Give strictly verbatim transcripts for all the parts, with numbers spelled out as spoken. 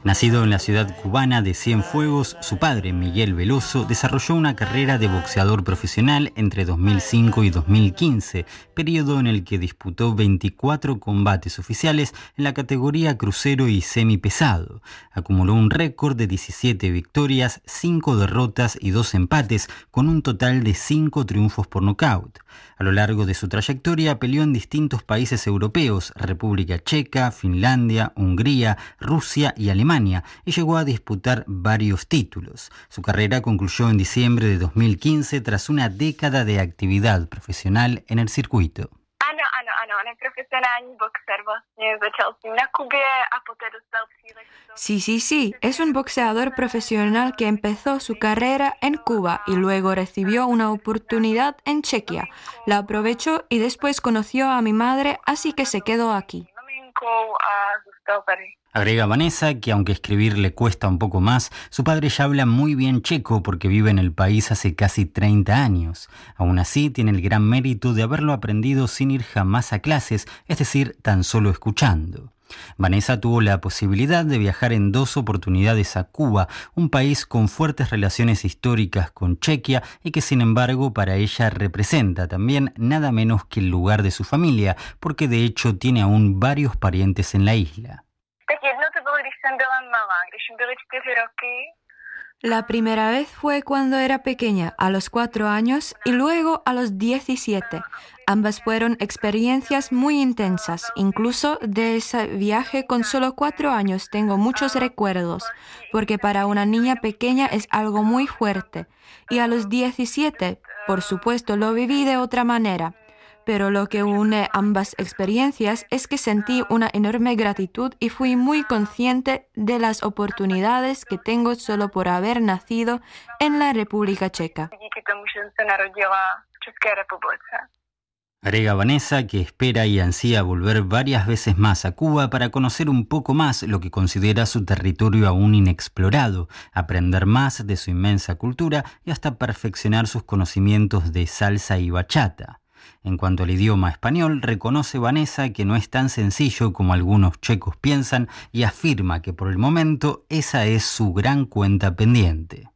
Nacido en la ciudad cubana de Cienfuegos, su padre, Miguel Veloso, desarrolló una carrera de boxeador profesional entre dos mil cinco y dos mil quince, periodo en el que disputó veinticuatro combates oficiales en la categoría crucero y semipesado. Acumuló un récord de diecisiete victorias, cinco derrotas y dos empates, con un total de cinco triunfos por nocaut. A lo largo de su trayectoria peleó en distintos países europeos, República Checa, Finlandia, Hungría, Rusia y Alemania, y llegó a disputar varios títulos. Su carrera concluyó en diciembre de dos mil quince tras una década de actividad profesional en el circuito. Ano, ano, ano, on je profesionální boxer, vlastně začal s ním na Kubě a poté dostal příležitost. Sí, sí, sí, es un boxeador profesional que empezó su carrera en Cuba y luego recibió una oportunidad en Chequia. La aprovechó y después conoció a mi madre, así que se quedó aquí. Agrega Vanessa que aunque escribir le cuesta un poco más, su padre ya habla muy bien checo porque vive en el país hace casi treinta años. Aún así, tiene el gran mérito de haberlo aprendido sin ir jamás a clases, es decir, tan solo escuchando. Vanessa tuvo la posibilidad de viajar en dos oportunidades a Cuba, un país con fuertes relaciones históricas con Chequia y que sin embargo para ella representa también nada menos que el lugar de su familia, porque de hecho tiene aún varios parientes en la isla. La primera vez fue cuando era pequeña, a los cuatro años, y luego a los diecisiete. Ambas fueron experiencias muy intensas. Incluso de ese viaje con solo cuatro años tengo muchos recuerdos, porque para una niña pequeña es algo muy fuerte. Y a los diecisiete, por supuesto, lo viví de otra manera. Pero lo que une ambas experiencias es que sentí una enorme gratitud y fui muy consciente de las oportunidades que tengo solo por haber nacido en la República Checa. Agrega Vanessa que espera y ansía volver varias veces más a Cuba para conocer un poco más lo que considera su territorio aún inexplorado, aprender más de su inmensa cultura y hasta perfeccionar sus conocimientos de salsa y bachata. En cuanto al idioma español, reconoce Vanessa que no es tan sencillo como algunos checos piensan y afirma que por el momento esa es su gran cuenta pendiente.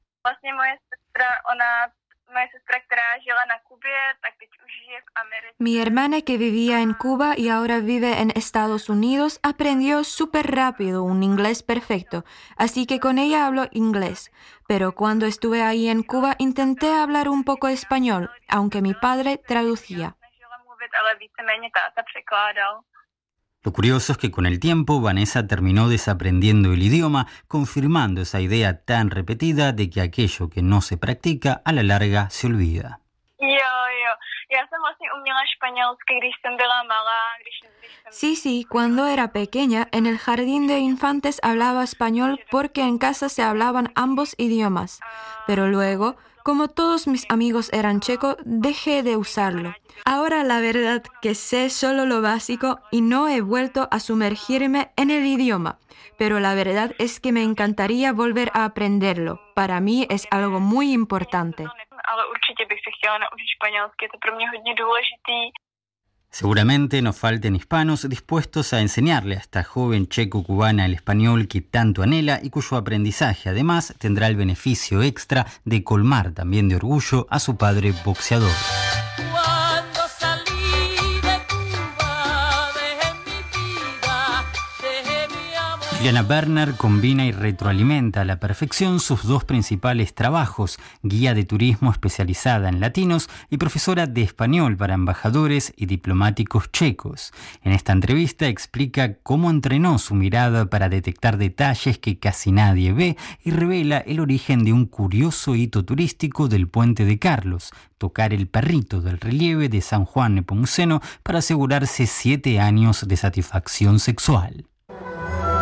Mi hermana que vivía en Cuba y ahora vive en Estados Unidos aprendió súper rápido un inglés perfecto, así que con ella hablo inglés. Pero cuando estuve ahí en Cuba intenté hablar un poco español, aunque mi padre traducía. Lo curioso es que con el tiempo Vanessa terminó desaprendiendo el idioma, confirmando esa idea tan repetida de que aquello que no se practica a la larga se olvida. Sí, sí, cuando era pequeña, en el jardín de infantes hablaba español porque en casa se hablaban ambos idiomas. Pero luego, como todos mis amigos eran checos, dejé de usarlo. Ahora la verdad que sé solo lo básico y no he vuelto a sumergirme en el idioma. Pero la verdad es que me encantaría volver a aprenderlo. Para mí es algo muy importante. Seguramente no falten hispanos dispuestos a enseñarle a esta joven checo-cubana el español que tanto anhela y cuyo aprendizaje además tendrá el beneficio extra de colmar también de orgullo a su padre boxeador. Juliana Berner combina y retroalimenta a la perfección sus dos principales trabajos, guía de turismo especializada en latinos y profesora de español para embajadores y diplomáticos checos. En esta entrevista explica cómo entrenó su mirada para detectar detalles que casi nadie ve y revela el origen de un curioso hito turístico del Puente de Carlos, tocar el perrito del relieve de San Juan Nepomuceno para asegurarse siete años de satisfacción sexual.